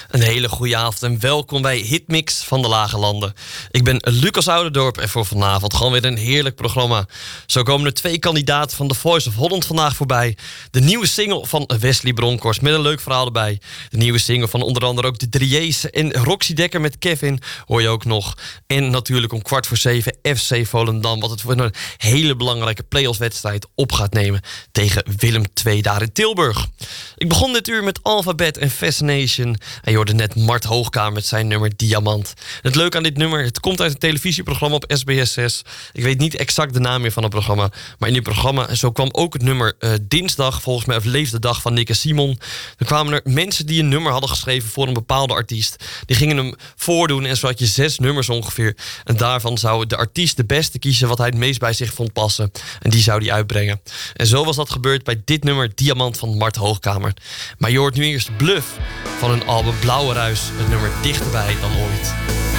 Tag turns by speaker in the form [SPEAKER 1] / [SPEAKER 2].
[SPEAKER 1] Een hele goede avond en welkom bij Hitmix van de Lage Landen. Ik ben Lucas Ouderdorp en voor vanavond gewoon weer een heerlijk programma. Zo komen er 2 kandidaten van The Voice of Holland vandaag voorbij. De nieuwe single van Wesley Bronkhorst met een leuk verhaal erbij. De nieuwe single van onder andere ook de Drieërs en Roxy Dekker met Kevin hoor je ook nog. En natuurlijk om 6:15 FC Volendam, wat het voor een hele belangrijke play-offswedstrijd op gaat nemen tegen Willem II daar in Tilburg. Ik begon dit uur met Alphabet en Fascination. En je hoorde net Mart Hoogkamer met zijn nummer Diamant. Het leuke aan dit nummer, het komt uit een televisieprogramma op SBS 6. Ik weet niet exact de naam meer van het programma. Maar in dit programma, zo kwam ook het nummer Dinsdag, volgens mij, of Leefde Dag van Nick en Simon. Er kwamen er mensen die een nummer hadden geschreven voor een bepaalde artiest. Die gingen hem voordoen en zo had je 6 nummers ongeveer. En daarvan zou de artiest de beste kiezen wat hij het meest bij zich vond passen. En die zou hij uitbrengen. En zo was dat gebeurd bij dit nummer Diamant van Mart Hoogkamer. Maar je hoort nu eerst Bluff van hun album Blauwe Ruis, het nummer Dichterbij dan ooit.